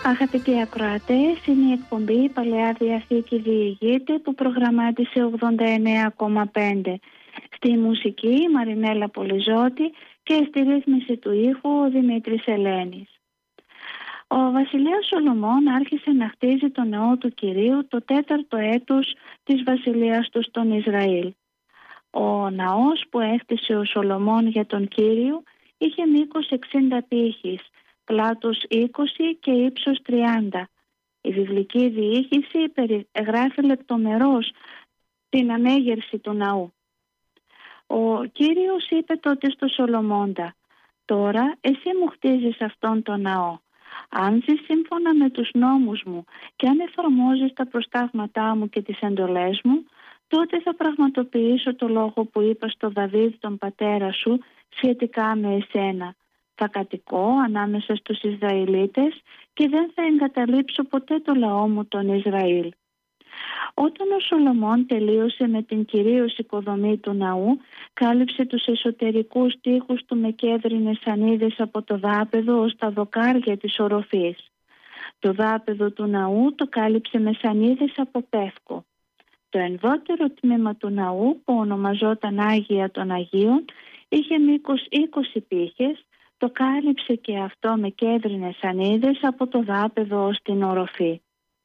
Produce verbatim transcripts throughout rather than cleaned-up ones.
Αγαπητοί ακροατές, είναι η εκπομπή Παλαιά Διαθήκη Διηγείται που προγραμμάτισε ογδόντα εννέα κόμμα πέντε. Στη μουσική η Μαρινέλα Πολυζώτη και στη ρύθμιση του ήχου ο Δημήτρης Ελένης. Ο βασιλέας Σολομών άρχισε να χτίζει το ναό του Κυρίου το τέταρτο έτος της βασιλείας του στον Ισραήλ. Ο ναός που έκτισε ο Σολομών για τον Κύριο είχε μήκος εξήντα τείχης, πλάτος είκοσι και ύψος τριάντα. Η βιβλική διοίκηση περιγράφει λεπτομερώς την ανέγερση του ναού. Ο Κύριος είπε τότε στο Σολομώντα: «Τώρα εσύ μου χτίζεις αυτόν τον ναό. Αν ζεις σύμφωνα με τους νόμους μου και αν εφαρμόζεις τα προστάγματά μου και τις εντολές μου, τότε θα πραγματοποιήσω το λόγο που είπα στο Δαβίδ τον πατέρα σου σχετικά με εσένα. Θα κατοικώ ανάμεσα στους Ισραηλίτες και δεν θα εγκαταλείψω ποτέ το λαό μου τον Ισραήλ». Όταν ο Σολομών τελείωσε με την κυρίως οικοδομή του ναού, κάλυψε τους εσωτερικούς τοίχους του με κέδρινες σανίδες από το δάπεδο ως τα δοκάρια της οροφής. Το δάπεδο του ναού το κάλυψε με σανίδες από πεύκο. Το ενδότερο τμήμα του ναού, που ονομαζόταν Άγια των Αγίων, είχε μήκος είκοσι πύχες, το κάλυψε και αυτό με κέδρινες σανίδες από το δάπεδο ως την οροφή.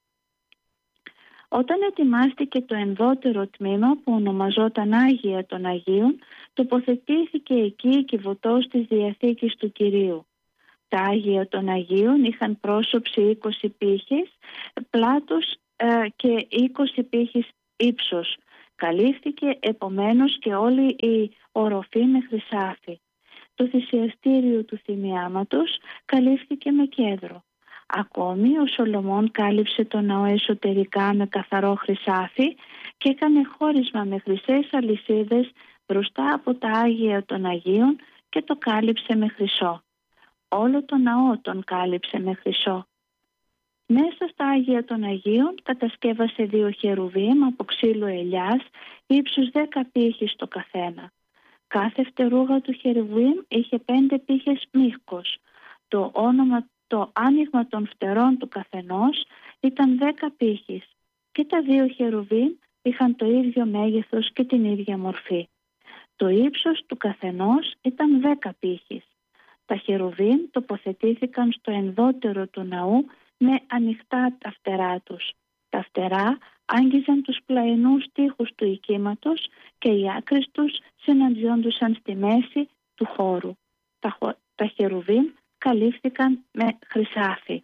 Όταν ετοιμάστηκε το ενδότερο τμήμα που ονομαζόταν Άγια των Αγίων, τοποθετήθηκε εκεί η κυβωτός της Διαθήκης του Κυρίου. Τα Άγια των Αγίων είχαν πρόσωψη είκοσι πύχες, πλάτος ε, και είκοσι πύχες ύψος. Καλύφθηκε επομένως και όλη η οροφή με χρυσάφι. Το θυσιαστήριο του θυμιάματος καλύφθηκε με κέδρο. Ακόμη ο Σολομών κάλυψε το ναό εσωτερικά με καθαρό χρυσάφι και έκανε χώρισμα με χρυσές αλυσίδες μπροστά από τα Άγια των Αγίων και το κάλυψε με χρυσό. Όλο το ναό τον κάλυψε με χρυσό. Μέσα στα Άγια των Αγίων κατασκεύασε δύο χερουβίμ από ξύλο ελιάς ύψους δέκα πύχες το καθένα. Κάθε φτερούγα του χερουβίμ είχε πέντε πύχες μήκος. Το όνομα Το άνοιγμα των φτερών του καθενός ήταν δέκα πύχες και τα δύο χερουβίμ είχαν το ίδιο μέγεθος και την ίδια μορφή. Το ύψος του καθενός ήταν δέκα πύχες. Τα χερουβίμ τοποθετήθηκαν στο ενδότερο του ναού με ανοιχτά τα φτερά τους. Τα φτερά άγγιζαν τους πλαϊνούς τοίχους του οικίματος και οι άκρες τους συναντιόντουσαν στη μέση του χώρου. Τα, τα χερουβίμ καλύφθηκαν με χρυσάφι.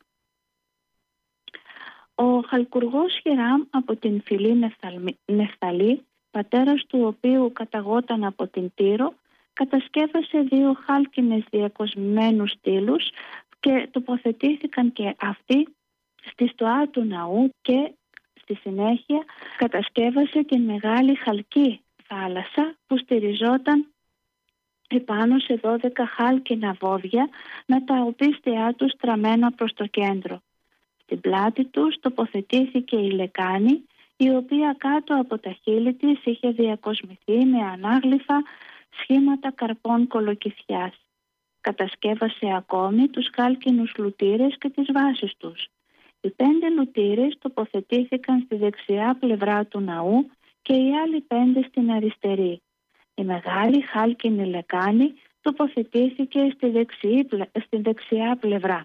Ο Χαλκουργός Χιράμ από την φυλή Νεφθαλή, πατέρας του οποίου καταγόταν από την Τύρο, κατασκεύασε δύο χάλκινες διακοσμένους στήλους και τοποθετήθηκαν και αυτοί στη στοά του ναού και στη συνέχεια κατασκεύασε την μεγάλη χαλκή θάλασσα που στηριζόταν επάνω σε δώδεκα χάλκινα βόδια με τα οπίστια τους στραμμένα προς το κέντρο. Στην πλάτη τους τοποθετήθηκε η λεκάνη, η οποία κάτω από τα χείλη της είχε διακοσμηθεί με ανάγλυφα σχήματα καρπών κολοκυθιάς. Κατασκεύασε ακόμη τους χάλκινους λουτήρες και τις βάσεις τους. Οι πέντε λουτήρες τοποθετήθηκαν στη δεξιά πλευρά του ναού και οι άλλοι πέντε στην αριστερή. Η μεγάλη χάλκινη λεκάνη τοποθετήθηκε στη, δεξί, στη δεξιά πλευρά.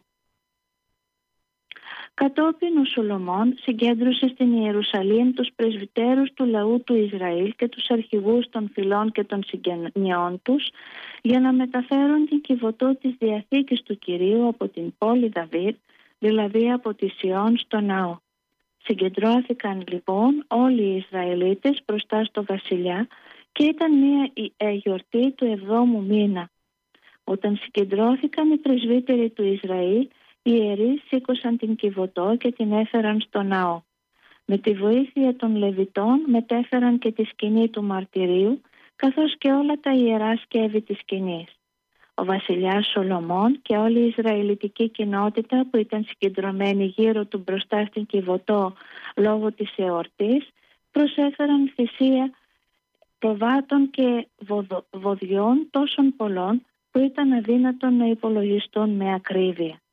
Κατόπιν ο Σολομών συγκέντρωσε στην Ιερουσαλήμ τους πρεσβυτέρους του λαού του Ισραήλ και τους αρχηγούς των φυλών και των συγγενειών τους για να μεταφέρουν την κυβωτό της Διαθήκης του Κυρίου από την πόλη Δαβίδ, δηλαδή από τη Σιών στο ναό. Συγκεντρώθηκαν λοιπόν όλοι οι Ισραηλίτες μπροστά στο βασιλιά και ήταν μια γιορτή του εβδόμου μήνα. Όταν συγκεντρώθηκαν οι πρεσβύτεροι του Ισραήλ, οι ιερείς σήκωσαν την κυβωτό και την έφεραν στο ναό. Με τη βοήθεια των Λεβιτών μετέφεραν και τη σκηνή του μαρτυρίου, καθώς και όλα τα ιερά σκεύη της σκηνής. Ο βασιλιάς Σολομών και όλη η Ισραηλιτική κοινότητα που ήταν συγκεντρωμένη γύρω του μπροστά στην κυβωτό λόγω της εορτής, προσέφεραν θυσία προβάτων και βοδο, βοδιών τόσων πολλών που ήταν αδύνατον να υπολογιστούν με ακρίβεια.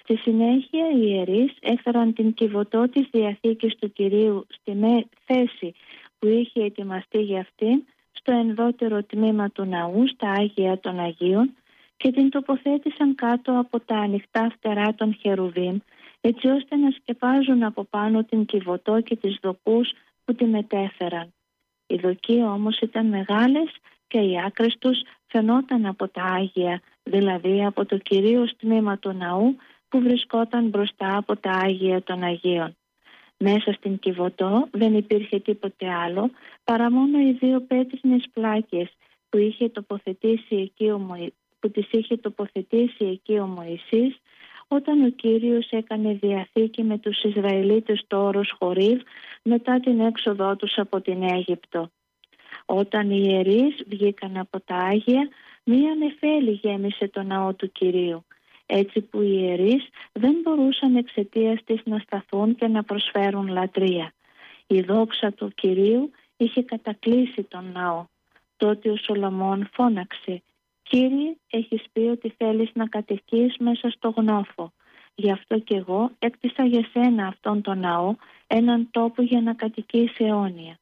Στη συνέχεια οι ιερείς έφεραν την κυβωτό της Διαθήκης του Κυρίου στη θέση που είχε ετοιμαστεί για αυτήν στο ενδότερο τμήμα του ναού, στα Άγια των Αγίων, και την τοποθέτησαν κάτω από τα ανοιχτά φτερά των Χερουβίμ, έτσι ώστε να σκεπάζουν από πάνω την κυβωτό και τις δοκούς που τη μετέφεραν. Οι δοκοί όμως ήταν μεγάλες και οι άκρες τους φαινόταν από τα Άγια, δηλαδή από το κυρίως τμήμα του ναού που βρισκόταν μπροστά από τα Άγια των Αγίων. Μέσα στην κυβωτό δεν υπήρχε τίποτε άλλο παρά μόνο οι δύο πέτρινες πλάκες που, είχε τοποθετήσει εκεί ο Μωη... που τις είχε τοποθετήσει εκεί ο Μωυσής όταν ο Κύριος έκανε διαθήκη με τους Ισραηλίτες στο όρος Χορίβ μετά την έξοδό τους από την Αίγυπτο. Όταν οι ιερείς βγήκαν από τα Άγια, μία νεφέλη γέμισε το ναό του Κυρίου, έτσι που οι ιερείς δεν μπορούσαν εξαιτίας της να σταθούν και να προσφέρουν λατρεία. Η δόξα του Κυρίου είχε κατακλείσει τον ναό. Τότε ο Σολομών φώναξε: «Κύριε, έχεις πει ότι θέλεις να κατοικείς μέσα στο γνώφο. Γι' αυτό κι εγώ έκτισα για σένα αυτόν τον ναό, έναν τόπο για να κατοικείς αιώνια».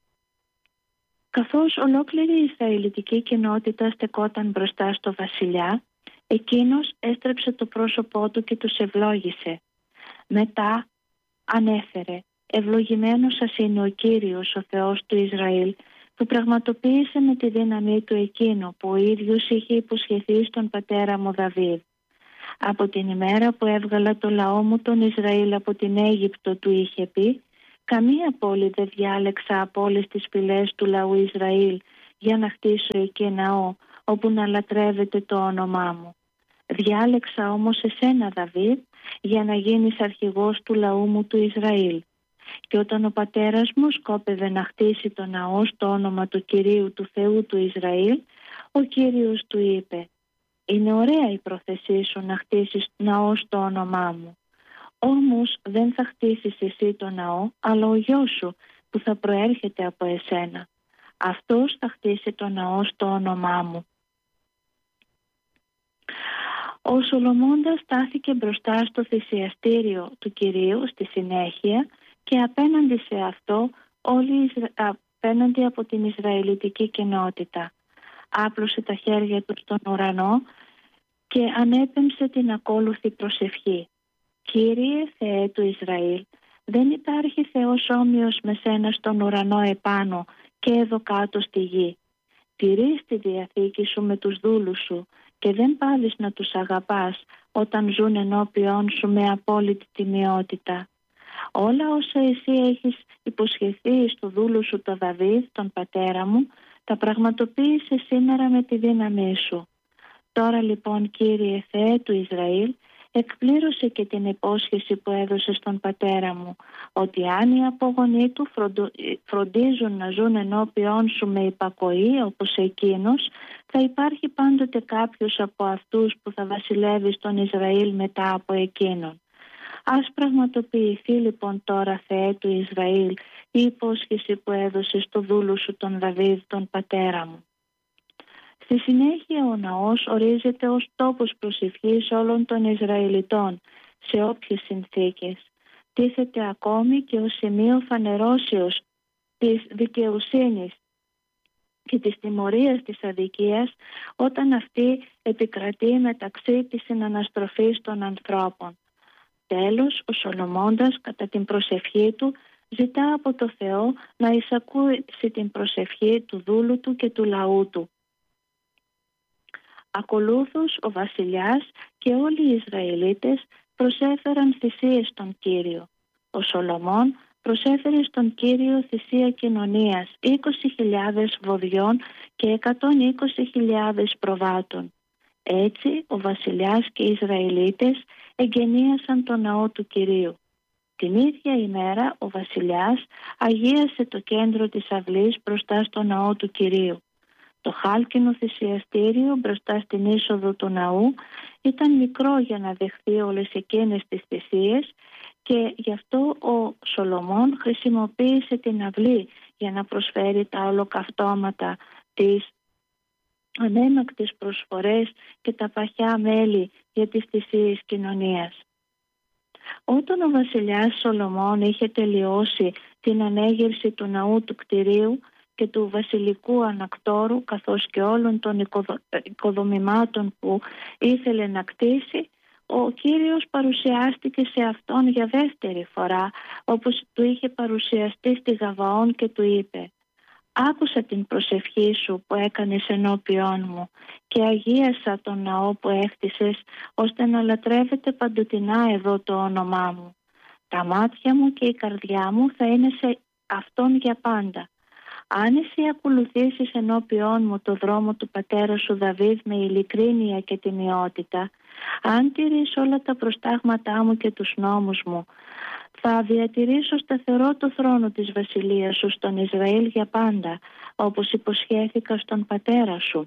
Καθώς ολόκληρη η Ισραηλιτική κοινότητα στεκόταν μπροστά στο βασιλιά, εκείνος έστρεψε το πρόσωπό του και τους ευλόγησε. Μετά ανέφερε: «Ευλογημένος σας είναι ο Κύριος, ο Θεός του Ισραήλ, που πραγματοποίησε με τη δύναμή του εκείνο που ο ίδιος είχε υποσχεθεί στον πατέρα μου Δαβίδ. Από την ημέρα που έβγαλα το λαό μου τον Ισραήλ από την Αίγυπτο, του είχε πει, καμία πόλη δεν διάλεξα από όλες τις φυλές του λαού Ισραήλ για να χτίσω εκεί ναό όπου να λατρεύεται το όνομά μου. Διάλεξα όμως εσένα, Δαβίδ, για να γίνεις αρχηγός του λαού μου του Ισραήλ. Και όταν ο πατέρας μου σκόπευε να χτίσει το ναό στο όνομα του Κυρίου του Θεού του Ισραήλ, ο Κύριος του είπε: «Είναι ωραία η πρόθεσή σου να χτίσεις ναό στο όνομά μου. Όμως δεν θα χτίσεις εσύ το ναό, αλλά ο γιος σου που θα προέρχεται από εσένα. Αυτός θα χτίσει το ναό στο όνομά μου». Ο Σολομώντας στάθηκε μπροστά στο θυσιαστήριο του Κυρίου στη συνέχεια και απέναντι σε αυτό όλη, απέναντι από την Ισραηλιτική κοινότητα. Άπλωσε τα χέρια του στον ουρανό και ανέπεμψε την ακόλουθη προσευχή. «Κύριε Θεέ του Ισραήλ, δεν υπάρχει Θεός όμοιος με σένα στον ουρανό επάνω και εδώ κάτω στη γη. Τηρείς τη διαθήκη σου με τους δούλους σου και δεν πάβεις να τους αγαπάς όταν ζουν ενώπιόν σου με απόλυτη τιμιότητα. Όλα όσα εσύ έχεις υποσχεθεί στο δούλου σου το Δαβίδ, τον πατέρα μου, τα πραγματοποίησε σήμερα με τη δύναμή σου. Τώρα λοιπόν, Κύριε Θεέ του Ισραήλ, εκπλήρωσε και την υπόσχεση που έδωσε στον πατέρα μου, ότι αν οι απόγονοί του φροντίζουν να ζουν ενώπιόν σου με υπακοή όπως εκείνος, θα υπάρχει πάντοτε κάποιος από αυτούς που θα βασιλεύει στον Ισραήλ μετά από εκείνον. Ας πραγματοποιηθεί λοιπόν τώρα, Θεέ του Ισραήλ, η υπόσχεση που έδωσε στο δούλου σου τον Δαβίδ, τον πατέρα μου». Στη συνέχεια ο ναός ορίζεται ως τόπος προσευχής όλων των Ισραηλιτών σε όποιες συνθήκες. Τίθεται ακόμη και ως σημείο φανερώσεως της δικαιοσύνης και της τιμωρίας της αδικίας όταν αυτή επικρατεί μεταξύ της συναναστροφής των ανθρώπων. Τέλος, ο Σολομώντας κατά την προσευχή του ζητά από το Θεό να εισακούσει την προσευχή του δούλου του και του λαού του. Ακολούθως ο βασιλιάς και όλοι οι Ισραηλίτες προσέφεραν θυσίες στον Κύριο. Ο Σολομών προσέφερε στον Κύριο θυσία κοινωνίας είκοσι χιλιάδες βοδιών και εκατόν είκοσι χιλιάδες προβάτων. Έτσι ο βασιλιάς και οι Ισραηλίτες εγκαινίασαν το ναό του Κυρίου. Την ίδια ημέρα ο βασιλιάς αγίασε το κέντρο της αυλής μπροστά στο ναό του Κυρίου. Το χάλκινο θυσιαστήριο μπροστά στην είσοδο του ναού ήταν μικρό για να δεχθεί όλες εκείνες τις θυσίες και γι' αυτό ο Σολομών χρησιμοποίησε την αυλή για να προσφέρει τα ολοκαυτώματα, τις ανέμακτες προσφορές και τα παχιά μέλη για τις θυσίες κοινωνίας. Όταν ο βασιλιάς Σολομών είχε τελειώσει την ανέγερση του ναού του κτηρίου και του βασιλικού ανακτόρου, καθώς και όλων των οικοδο... οικοδομημάτων που ήθελε να κτίσει, ο Κύριος παρουσιάστηκε σε αυτόν για δεύτερη φορά, όπως του είχε παρουσιαστεί στη Γαβαών, και του είπε: «Άκουσα την προσευχή σου που έκανες ενώπιόν μου και αγίασα τον ναό που έχτισες, ώστε να λατρεύεται παντοτινά εδώ το όνομά μου. Τα μάτια μου και η καρδιά μου θα είναι σε αυτόν για πάντα. Αν εσύ ακολουθήσεις ενώπιόν μου το δρόμο του πατέρα σου Δαβίδ με ειλικρίνεια και τιμιότητα, αν τηρείς όλα τα προστάγματά μου και τους νόμους μου, θα διατηρήσω σταθερό το θρόνο της βασιλείας σου στον Ισραήλ για πάντα, όπως υποσχέθηκα στον πατέρα σου.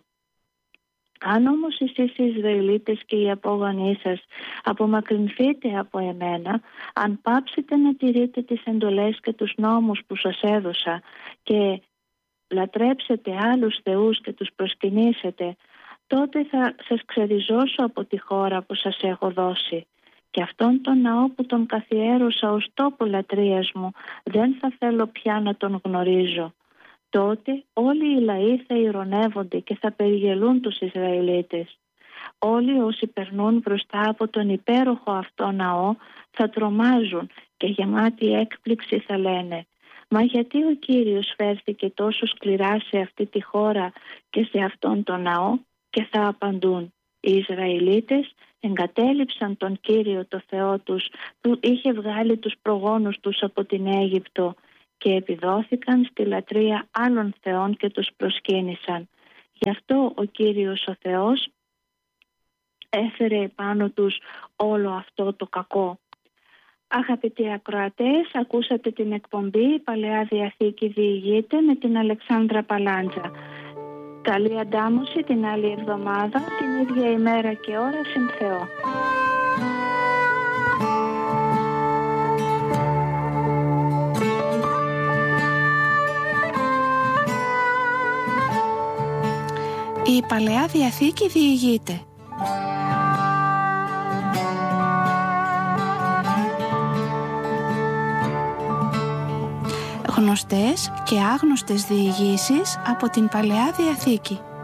Αν όμως εσείς οι Ισραηλίτες και οι απόγονοί σας απομακρυνθείτε από εμένα, αν πάψετε να τηρείτε τις εντολές και τους νόμους που σας έδωσα και λατρέψετε άλλους θεούς και τους προσκυνήσετε, τότε θα σας ξεριζώσω από τη χώρα που σας έχω δώσει. Και αυτόν τον ναό που τον καθιέρωσα ως τόπο λατρείας μου, δεν θα θέλω πια να τον γνωρίζω. Τότε όλοι οι λαοί θα ειρωνεύονται και θα περιγελούν τους Ισραηλίτες. Όλοι όσοι περνούν μπροστά από τον υπέροχο αυτό ναό θα τρομάζουν και γεμάτοι έκπληξη θα λένε: «Μα γιατί ο Κύριος φέρθηκε τόσο σκληρά σε αυτή τη χώρα και σε αυτόν τον ναό?» Και θα απαντούν: «Οι Ισραηλίτες εγκατέλειψαν τον Κύριο το Θεό τους που είχε βγάλει τους προγόνους τους από την Αίγυπτο και επιδόθηκαν στη λατρεία άλλων θεών και τους προσκύνησαν. Γι' αυτό ο Κύριος ο Θεός έφερε επάνω τους όλο αυτό το κακό». Αγαπητοί ακροατές, ακούσατε την εκπομπή «Η Παλαιά Διαθήκη διηγείται» με την Αλεξάνδρα Παλάντζα. Καλή αντάμωση την άλλη εβδομάδα, την ίδια ημέρα και ώρα, συν Θεό. Η Παλαιά Διαθήκη διηγείται. Γνωστές και άγνωστες διηγήσεις από την Παλαιά Διαθήκη.